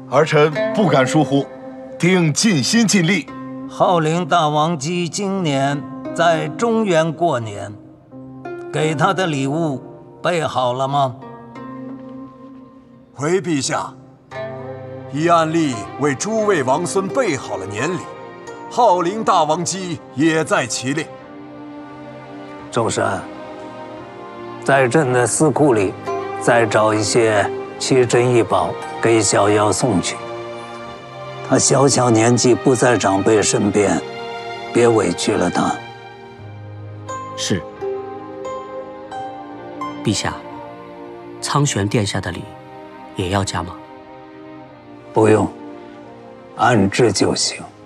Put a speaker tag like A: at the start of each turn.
A: 儿臣不敢疏忽，定尽心尽力。
B: 浩陵大王姬今年在中原过年，给他的礼物备好了吗？
C: 回陛下，已按例为诸位王孙备好了年礼，浩陵大王姬也在其列。
B: 周山，在朕的司库里再找一些奇珍异宝给小夭送去。他小年纪不在长辈身边，别委屈了他。
D: 是。陛下，苍玄殿下的礼也要加吗？
B: 不用，按制就行。